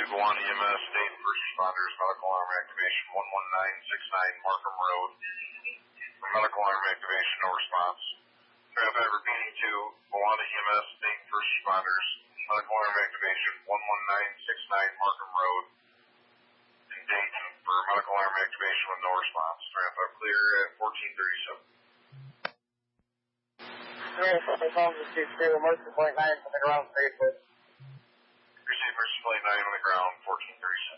Gowanus EMS, state first responders, medical alarm activation 11969 Markham Road. Medical alarm activation, no response. Traffic repeating to Gowanus EMS, state first responders, medical alarm activation 11969 Markham Road. And Dayton for medical alarm activation with no response. Traffic clear at 1437. Something calls the 2-2, emergency point 9 from the ground safely. Receive emergency point 9 on the ground, 1437.